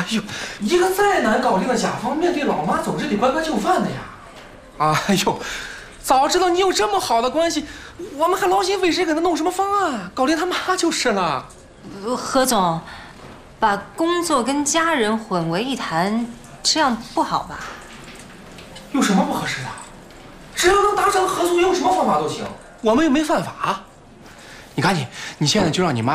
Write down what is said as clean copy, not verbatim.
呦，一个再难搞定的甲方，面对老妈总是得乖乖就范的呀。哎呦，早知道你有这么好的关系，我们还劳心费时给他弄什么方案，搞定他妈就是了。 何总，把工作跟家人混为一谈，这样不好吧？ 有什么不合适的？只要能达成合作，用什么方法都行。我们又没犯法。你赶紧，你现在就让你妈